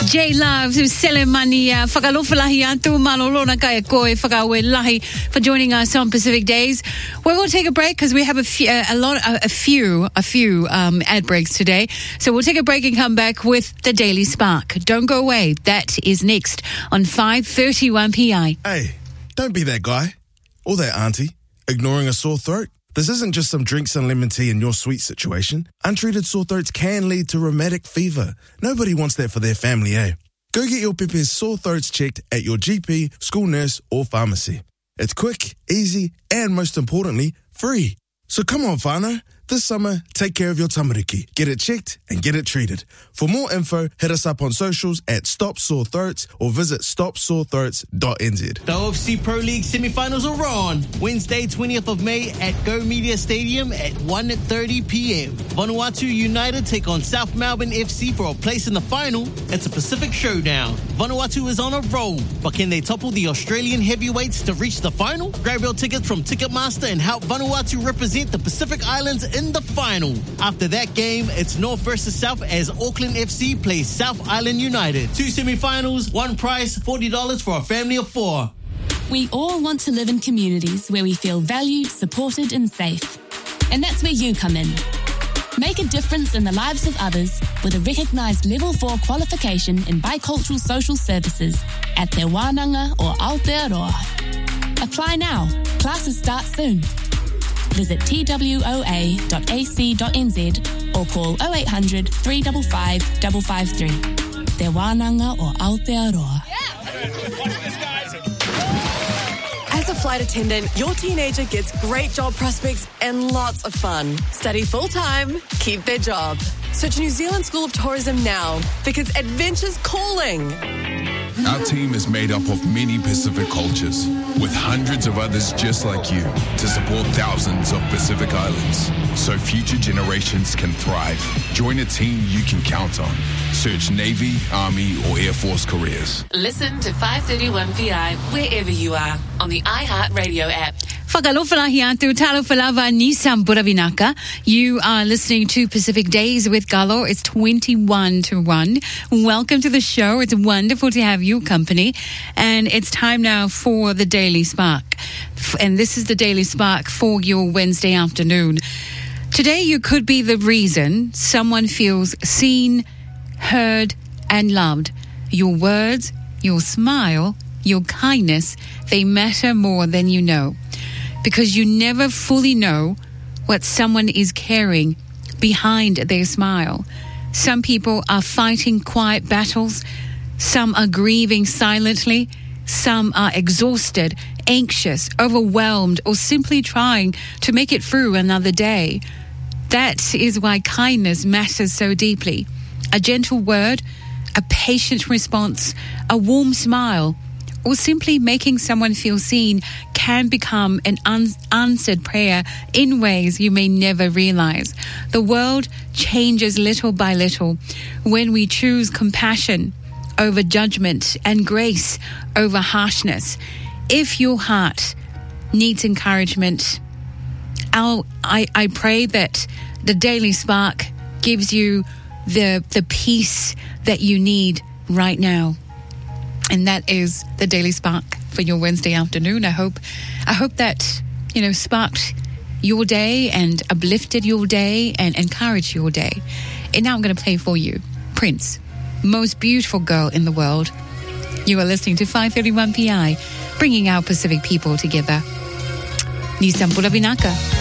J Love, Selemania, Whakalofalahi atu, Malolona Kaya Koe, Whakawe Lahi, for joining us on Pacific Days. We're going to take a break because we have a few ad breaks today. So we'll take a break and come back with the Daily Spark. Don't go away. That is next on 5:31 PI. Hey, don't be that guy or that auntie ignoring a sore throat. This isn't just some drinks and lemon tea in your sweet situation. Untreated sore throats can lead to rheumatic fever. Nobody wants that for their family, eh? Go get your Pepe's sore throats checked at your GP, school nurse, or pharmacy. It's quick, easy, and most importantly, free. So come on, whānau. This summer, take care of your tamariki. Get it checked and get it treated. For more info, hit us up on socials at Stop Sore Throats or visit stopsorethroats.nz. The OFC Pro League semi-finals are on. Wednesday, 20th of May at Go Media Stadium at 1:30 p.m. Vanuatu United take on South Melbourne FC for a place in the final. It's a Pacific showdown. Vanuatu is on a roll, but can they topple the Australian heavyweights to reach the final? Grab your tickets from Ticketmaster and help Vanuatu represent the Pacific Islands in the final. After that game, it's North versus South as Auckland FC plays South Island United. 2 semi-finals, one price, $40 for a family of 4. We all want to live in communities where we feel valued, supported and safe. And that's where you come in. Make a difference in the lives of others with a recognised Level 4 qualification in bicultural social services at Te Wānanga or Aotearoa. Apply now. Classes start soon. Visit twoa.ac.nz or call 0800 355 553. Te Wānanga or Aotearoa. As a flight attendant, your teenager gets great job prospects and lots of fun. Study full-time, keep their job. Search New Zealand School of Tourism now because adventure's calling. Our team is made up of many Pacific cultures, with hundreds of others just like you to support thousands of Pacific Islands, so future generations can thrive. Join a team you can count on. Search Navy, Army, or Air Force careers. Listen to 531 PI wherever you are on the iHeartRadio app. Whakalofalahi atu, talofalava nisam buravinaka. You are listening to Pacific Days with Galo. It's 21-1. Welcome to the show. It's wonderful to have your company. And it's time now for the Daily Spark. And this is the Daily Spark for your Wednesday afternoon. Today you could be the reason someone feels seen, heard, and loved. Your words, your smile, your kindness, they matter more than you know. Because you never fully know what someone is carrying behind their smile. Some people are fighting quiet battles. Some are grieving silently. Some are exhausted, anxious, overwhelmed, or simply trying to make it through another day. That is why kindness matters so deeply. A gentle word, a patient response, a warm smile, or simply making someone feel seen can become an unanswered prayer in ways you may never realize. The world changes little by little when we choose compassion over judgment and grace over harshness. If your heart needs encouragement, I pray that the Daily Spark gives you the peace that you need right now. And that is the Daily Spark for your Wednesday afternoon. I hope that, sparked your day and uplifted your day and encouraged your day. And now I'm going to play for you Prince, most beautiful girl in the world. You are listening to 531 PI, bringing our Pacific people together. Nisam Pula Vinaka.